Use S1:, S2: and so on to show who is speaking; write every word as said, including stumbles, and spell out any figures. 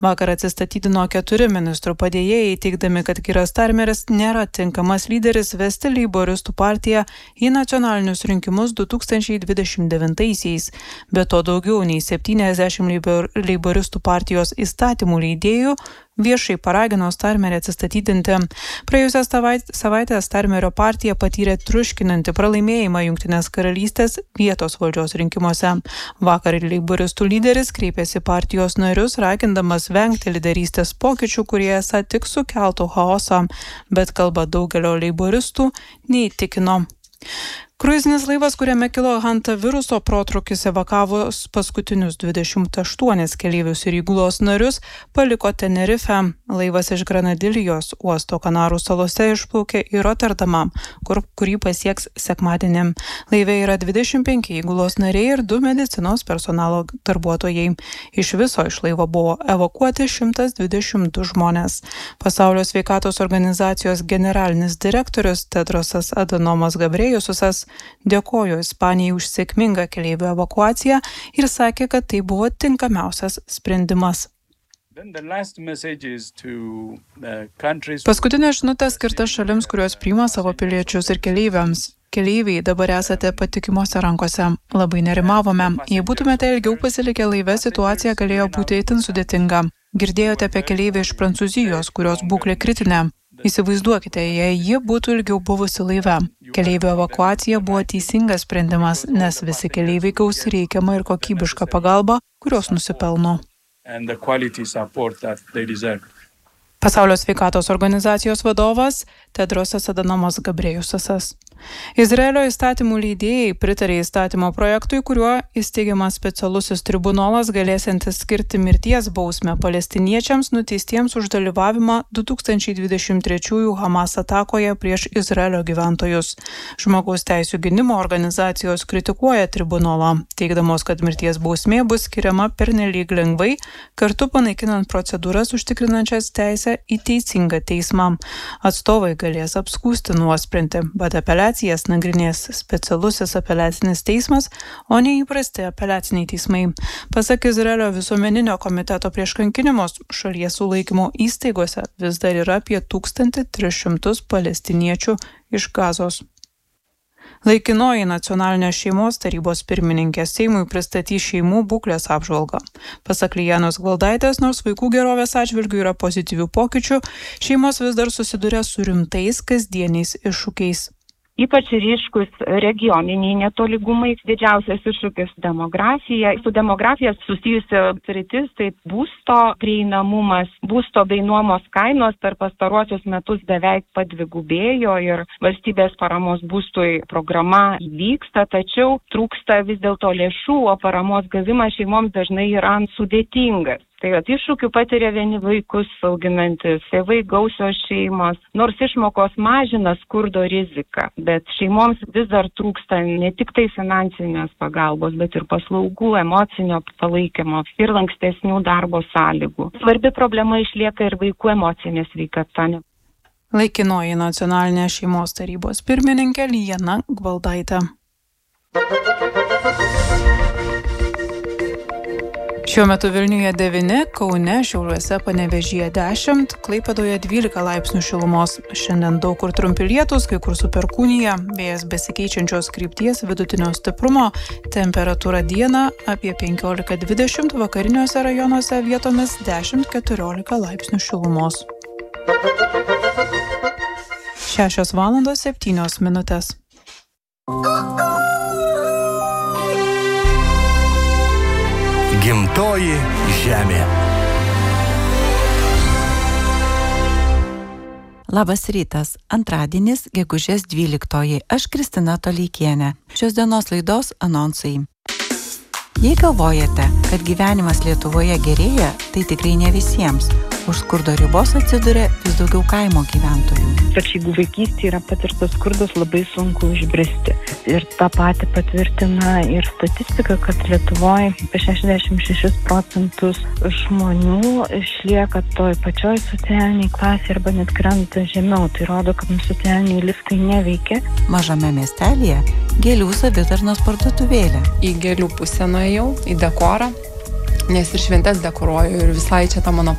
S1: Vakar atsistatydino keturi ministrų padėjėjai, teigdami, kad Kiras Starmeris nėra tinkamas lyderis vesti Leiboristų partiją į nacionalinius rinkimus du tūkstančiai dvidešimt devintaisiais. Be to daugiau nei septyniasdešimt leibor, Leiboristų partijos įstatymų leidėjų viešai paragino Starmerį atsistatydinti. Praėjusią savaitę Starmerio partija patyrė triuškinantį pralaimėjimą Jungtinės karalystės vietos valdžios rinkimuose. Vakar leiboristų lyderis kreipėsi partijos narius, ragindamas vengti lyderystės pokyčių, kurie esą tik sukeltų chaosą, bet kalba daugelio leiboristų neįtikino. Kruizinis laivas, kuriame kilo hantaviruso protrūkis, evakavus paskutinius dvidešimt aštuonis keleivius ir įgulos narius, paliko Tenerife. Laivas iš Granadilijos uosto Kanarų salose išplaukė į Rotterdamą, kur, kurį pasieks sekmadienį. Laive yra dvidešimt penki įgulos nariai ir du medicinos personalo darbuotojai. Iš viso iš laivo buvo evakuoti šimtas dvidešimt du žmonės. Pasaulio sveikatos organizacijos generalinis direktorius Tedrosas Adhanom Ghebreyesusas dėkojo Ispanijai už sėkmingą keleivių evakuaciją ir sakė, kad tai buvo tinkamiausias sprendimas. Paskutinė žinutė skirta šalims, kurios priima savo piliečius ir keleiviams. Keleiviai, dabar esate patikimuose rankose. Labai nerimavome. Jei būtumėte ilgiau pasilikę laive, situacija galėjo būti itin sudėtinga. Girdėjote apie keleivį iš Prancūzijos, kurios būklė kritinė. Įsivaizduokite, jei ji būtų ilgiau buvusi laive. Keleivių evakuacija buvo teisingas sprendimas, nes visi keleiviai gaus reikiamą ir kokybišką pagalbą, kurios nusipelno. Pasaulio sveikatos organizacijos vadovas Tedrosas Adhanomas Ghebreyesusas. Izraelio įstatymų leidėjai pritarė įstatymo projektui, kuriuo įsteigiamas specialusis tribunolas galėsiantis skirti mirties bausmę palestiniečiams nuteistiems už dalyvavimą du tūkstančiai dvidešimt trečiųjų Hamas atakoje prieš Izraelio gyventojus. Žmogaus teisių gynimo organizacijos kritikuoja tribunolą, teigdamos, kad mirties bausmė bus skiriama pernelyg lengvai, kartu panaikinant procedūras užtikrinančias teisę į teisingą teismą. Atstovai galės apskųsti nuosprendį, bet apeliacijas nagrinės specialusis apeliacinis teismas, o ne įprasti apeliaciniai teismai. Pasak Izraelio visuomeninio komiteto prieš kankinimus, šalies sulaikymo įstaigose vis dar yra apie tūkstantį tris šimtus palestiniečių iš Gazos. Laikinoji nacionalinės šeimos tarybos pirmininkė Seimui pristatys šeimų būklės apžvalgą. Pasak Lijanos Gvaldaitės, nors vaikų gerovės atžvilgių yra pozityvių pokyčių, šeimos vis dar susiduria su rimtais kasdieniais iššūkiais.
S2: Ypač ryškus regioniniai netolygumai, didžiausias iššūkis demografija. Su demografija susijusi sritis, tai būsto prieinamumas, būsto bei nuomos kainos per pastaruosius metus beveik padvigubėjo ir valstybės paramos būstui programa vyksta, tačiau trūksta vis dėlto lėšų, o paramos gavimas šeimoms dažnai yra sudėtingas. Tai iššūkių patiria vieni vaikus auginantis, tėvai gausios šeimos, nors išmokos mažina skurdo riziką, bet šeimoms vis dar trūksta ne tik tai finansinės pagalbos, bet ir paslaugų, emocinio palaikymo ir lankstesnių darbo sąlygų. Svarbi problema išlieka ir vaikų emocinė sveikata.
S1: Laikinoji nacionalinės šeimos tarybos pirmininkė Lijana Gvaldaitė. Šiuo metu Vilniuje devyni, Kaune, Šiauliuose, Panevėžyje dešimt, Klaipėdoje dvylika laipsnių šilumos. Šiandien daug kur trumpi lietūs, kai kur su perkūnija, vėjas besikeičiančios krypties vidutinio stiprumo, temperatūra dieną apie penkiolika dvidešimt, vakariniuose rajonuose vietomis dešimt keturiolika laipsnių šilumos. šešios valandos septynios minutės.
S3: Gimtoji žemė.
S4: Labas rytas. Antradienis, gegužės dvyliktoji. Aš Kristina Toleikienė. Šios dienos laidos anonsai. Jei galvojate, kad gyvenimas Lietuvoje gerėja, tai tikrai ne visiems. Už skurdo ribos atsiduria vis daugiau kaimo gyventojų.
S5: Tačiau jeigu vaikystė yra patirtas skurdas, labai sunku išbristi. Ir tą patį patvirtina ir statistika, kad Lietuvoje apie šešiasdešimt šešis procentus žmonių išlieka toj pačioj socialiniai klasėje arba net krenta žemiau. Tai rodo, kad socialiniai liftai neveikia.
S4: Mažame miestelėje gėlių savitarnos parduotuvėlė.
S6: Į gėlių pusę nuėjau, į dekorą, nes ir šventes dekoruoju ir visai čia ta mano